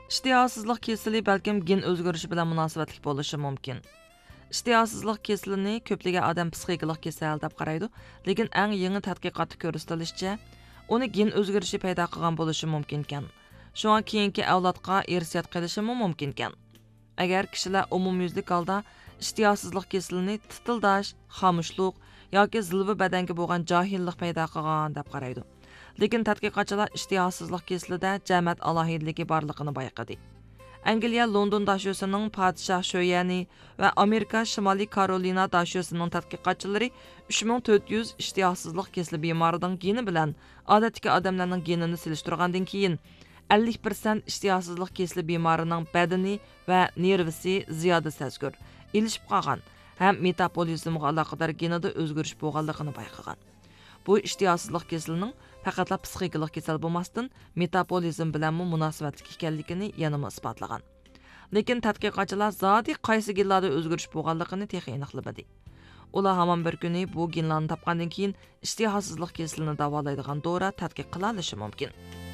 İştihasızlıq kesili bəlkім gen özgörüşü bilan münasibətlik bo'lishi mumkin. İştihasızlıq kesilini ko'plagan odam psixikalik kasal deb qaraydi, lekin eng yangi tadqiqotda ko'rsatilishicha, uni gen o'zgarishi paydo qilgan bo'lishi mumkin ekan. Shunga keyingi avlodga irsiyat qilishi mumkin ekan. Agar kishilar umumyuzlik holda iştihasızlıq kesilini titildash, xomushlik yoki zilvi badanga bo'lgan johillik paydo qilgan deb qaraydi. Lekin tadqiqotchilar iştihasızlıq kesilida jamiyat alohidligi borligini bayqadi. Angliya London dashyosuning podshoh Shoyani va Amerika Shimoliy Karolina dashyosuning tadqiqotchilari 3400 iştihasızlıq kesili bemorining geni bilan odatdagi odamlarning genini selishtirgandan keyin 50% iştihasızlıq kesili bemorining badani va nervisi ziyoda sezgur, ilishib qolgan, ham metabolizmga aloqador genida o'zgarish bo'lganligini bayqagan. Bu iştihasızlıq kesilining faqat psixikalik kasal bo'lmasdan metabolizm bilan munosabatli ekanligini yana isbotlagan. Lekin tadqiqotchilar zodi qaysi genlarda o'zgarish bo'lganligini texnik aniqlamadi. Ular hamon bir kuni bu genlarni topgandan keyin iştihasızlıq kesilini davolaydigan dora tadqiq qila olishi mumkin.